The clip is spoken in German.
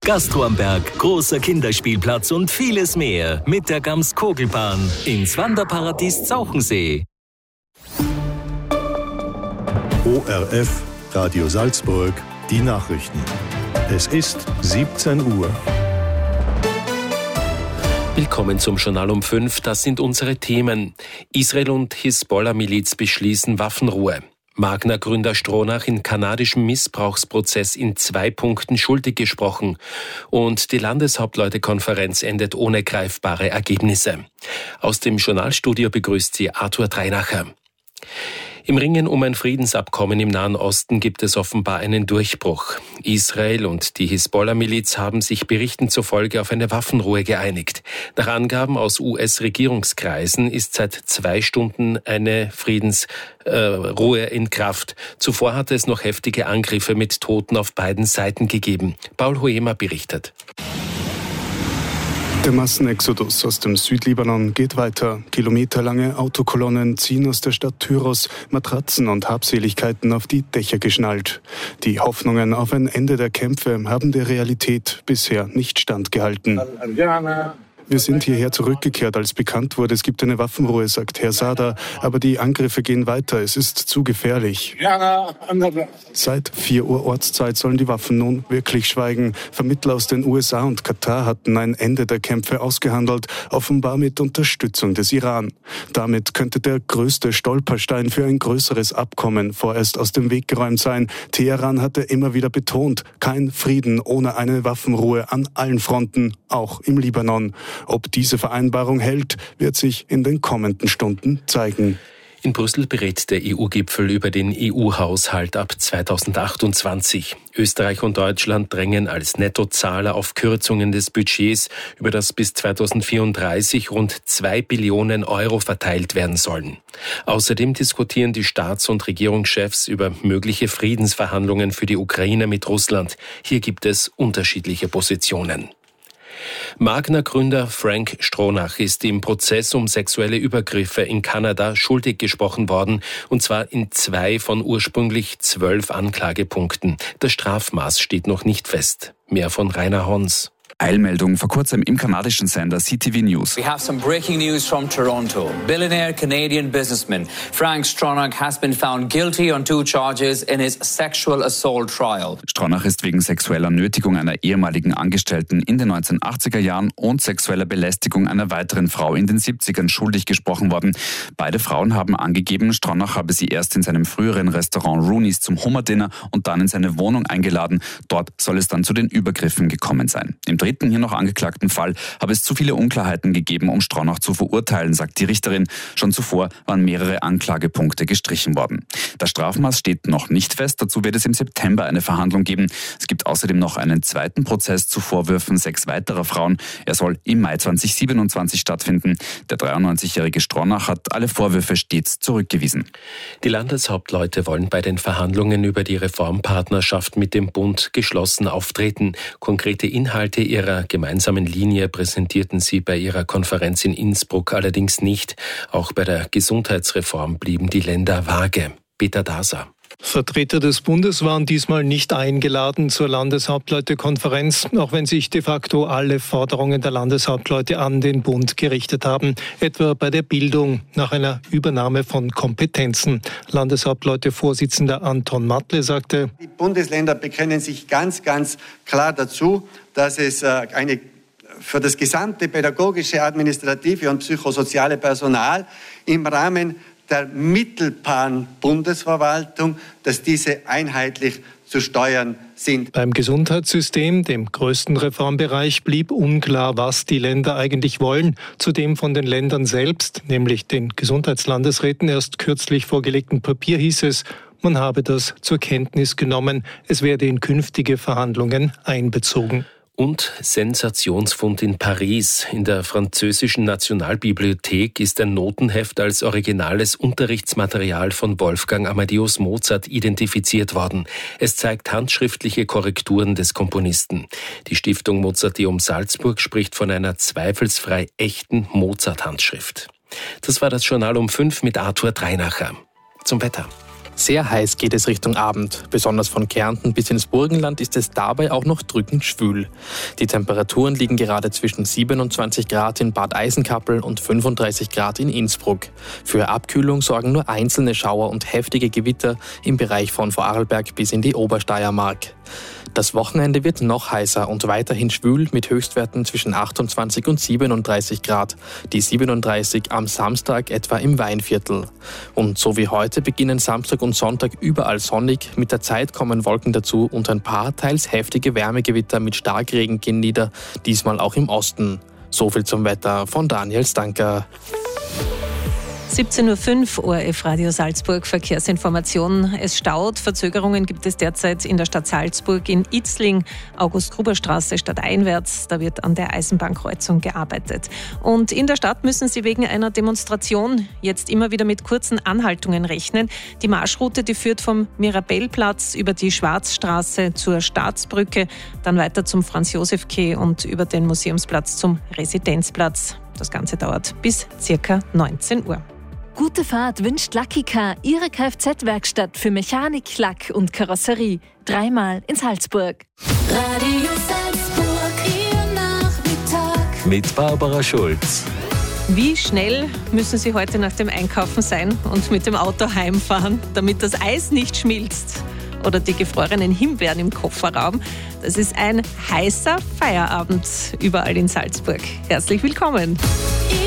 Gastro am Berg, großer Kinderspielplatz und vieles mehr mit der Gams-Kogelbahn ins Wanderparadies Zauchensee. ORF, Radio Salzburg, die Nachrichten. Es ist 17 Uhr. Willkommen zum Journal um 5. Das sind unsere Themen. Israel und Hisbollah-Miliz beschließen Waffenruhe. Magna-Gründer Stronach in kanadischem Missbrauchsprozess in 2 Punkten schuldig gesprochen. Und die Landeshauptleutekonferenz endet ohne greifbare Ergebnisse. Aus dem Journalstudio begrüßt sie Arthur Dreinacher. Im Ringen um ein Friedensabkommen im Nahen Osten gibt es offenbar einen Durchbruch. Israel und die Hisbollah-Miliz haben sich Berichten zufolge auf eine Waffenruhe geeinigt. Nach Angaben aus US-Regierungskreisen ist seit 2 Stunden eine Friedensruhe in Kraft. Zuvor hatte es noch heftige Angriffe mit Toten auf beiden Seiten gegeben. Paul Hoemer berichtet. Der Massenexodus aus dem Südlibanon geht weiter. Kilometerlange Autokolonnen ziehen aus der Stadt Tyros, Matratzen und Habseligkeiten auf die Dächer geschnallt. Die Hoffnungen auf ein Ende der Kämpfe haben der Realität bisher nicht standgehalten. Wir sind hierher zurückgekehrt, als bekannt wurde, es gibt eine Waffenruhe, sagt Herr Sada. Aber die Angriffe gehen weiter, es ist zu gefährlich. Seit 4 Uhr Ortszeit sollen die Waffen nun wirklich schweigen. Vermittler aus den USA und Katar hatten ein Ende der Kämpfe ausgehandelt, offenbar mit Unterstützung des Iran. Damit könnte der größte Stolperstein für ein größeres Abkommen vorerst aus dem Weg geräumt sein. Teheran hatte immer wieder betont, kein Frieden ohne eine Waffenruhe an allen Fronten, auch im Libanon. Ob diese Vereinbarung hält, wird sich in den kommenden Stunden zeigen. In Brüssel berät der EU-Gipfel über den EU-Haushalt ab 2028. Österreich und Deutschland drängen als Nettozahler auf Kürzungen des Budgets, über das bis 2034 rund 2 Billionen Euro verteilt werden sollen. Außerdem diskutieren die Staats- und Regierungschefs über mögliche Friedensverhandlungen für die Ukraine mit Russland. Hier gibt es unterschiedliche Positionen. Magna-Gründer Frank Stronach ist im Prozess um sexuelle Übergriffe in Kanada schuldig gesprochen worden, und zwar in 2 von ursprünglich 12 Anklagepunkten. Das Strafmaß steht noch nicht fest. Mehr von Rainer Hons. Eilmeldung vor kurzem im kanadischen Sender CTV News. We have some breaking news from Toronto. Billionaire Canadian businessman Frank Stronach has been found guilty on 2 charges in his sexual assault trial. Stronach ist wegen sexueller Nötigung einer ehemaligen Angestellten in den 1980er Jahren und sexueller Belästigung einer weiteren Frau in den 70ern schuldig gesprochen worden. Beide Frauen haben angegeben, Stronach habe sie erst in seinem früheren Restaurant Rooney's zum Hummerdinner und dann in seine Wohnung eingeladen. Dort soll es dann zu den Übergriffen gekommen sein. Im dritten hier noch angeklagten Fall habe es zu viele Unklarheiten gegeben, um Stronach zu verurteilen, sagt die Richterin. Schon zuvor waren mehrere Anklagepunkte gestrichen worden. Das Strafmaß steht noch nicht fest. Dazu wird es im September eine Verhandlung geben. Es gibt außerdem noch einen zweiten Prozess zu Vorwürfen 6 weiterer Frauen. Er soll im Mai 2027 stattfinden. Der 93-jährige Stronach hat alle Vorwürfe stets zurückgewiesen. Die Landeshauptleute wollen bei den Verhandlungen über die Reformpartnerschaft mit dem Bund geschlossen auftreten. Konkrete Inhalte ihrer gemeinsamen Linie präsentierten sie bei ihrer Konferenz in Innsbruck allerdings nicht. Auch bei der Gesundheitsreform blieben die Länder vage. Peter Daser. Vertreter des Bundes waren diesmal nicht eingeladen zur Landeshauptleutekonferenz, auch wenn sich de facto alle Forderungen der Landeshauptleute an den Bund gerichtet haben, etwa bei der Bildung nach einer Übernahme von Kompetenzen. Landeshauptleute-Vorsitzender Anton Matle sagte: Die Bundesländer bekennen sich ganz, ganz klar dazu, dass es für das gesamte pädagogische, administrative und psychosoziale Personal im Rahmen der mittelbaren Bundesverwaltung, dass diese einheitlich zu steuern sind. Beim Gesundheitssystem, dem größten Reformbereich, blieb unklar, was die Länder eigentlich wollen. Zudem von den Ländern selbst, nämlich den Gesundheitslandesräten, erst kürzlich vorgelegten Papier hieß es, man habe das zur Kenntnis genommen. Es werde in künftige Verhandlungen einbezogen. Und Sensationsfund in Paris. In der französischen Nationalbibliothek ist ein Notenheft als originales Unterrichtsmaterial von Wolfgang Amadeus Mozart identifiziert worden. Es zeigt handschriftliche Korrekturen des Komponisten. Die Stiftung Mozarteum Salzburg spricht von einer zweifelsfrei echten Mozart-Handschrift. Das war das Journal um 5 mit Arthur Dreinacher. Zum Wetter. Sehr heiß geht es Richtung Abend. Besonders von Kärnten bis ins Burgenland ist es dabei auch noch drückend schwül. Die Temperaturen liegen gerade zwischen 27 Grad in Bad Eisenkappel und 35 Grad in Innsbruck. Für Abkühlung sorgen nur einzelne Schauer und heftige Gewitter im Bereich von Vorarlberg bis in die Obersteiermark. Das Wochenende wird noch heißer und weiterhin schwül mit Höchstwerten zwischen 28 und 37 Grad. Die 37 am Samstag etwa im Weinviertel. Und so wie heute beginnen Samstag und Sonntag überall sonnig. Mit der Zeit kommen Wolken dazu und ein paar teils heftige Wärmegewitter mit Starkregen gehen nieder, diesmal auch im Osten. So viel zum Wetter von Daniel Stanker. 17.05 Uhr, ORF Radio Salzburg, Verkehrsinformation. Es staut. Verzögerungen gibt es derzeit in der Stadt Salzburg, in Itzling, August-Gruber-Straße stadteinwärts. Da wird an der Eisenbahnkreuzung gearbeitet. Und in der Stadt müssen Sie wegen einer Demonstration jetzt immer wieder mit kurzen Anhaltungen rechnen. Die Marschroute, die führt vom Mirabellplatz über die Schwarzstraße zur Staatsbrücke, dann weiter zum Franz-Josef-Quai und über den Museumsplatz zum Residenzplatz. Das Ganze dauert bis ca. 19 Uhr. Gute Fahrt wünscht Lucky Car, Ihre Kfz-Werkstatt für Mechanik, Lack und Karosserie. 3-mal in Salzburg. Radio Salzburg, Ihr Nachmittag. Mit Barbara Schulz. Wie schnell müssen Sie heute nach dem Einkaufen sein und mit dem Auto heimfahren, damit das Eis nicht schmilzt? Oder die gefrorenen Himbeeren im Kofferraum. Das ist ein heißer Feierabend überall in Salzburg. Herzlich willkommen.